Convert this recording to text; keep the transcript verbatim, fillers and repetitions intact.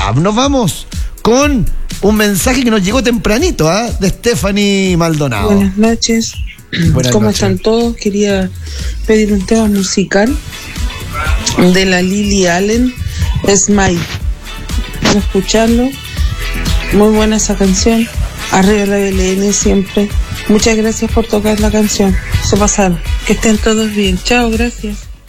WhatsApp. Nos vamos con un mensaje que nos llegó tempranito, ¿eh? De Stephanie Maldonado. Buenas noches. Buenas ¿Cómo noches. están todos? Quería pedir un tema musical de la Lily Allen, Smile. Para escucharlo. Muy buena esa canción. Arriba la B L N siempre. Muchas gracias por tocar la canción. Se pasaron. Que estén todos bien. Chao, gracias.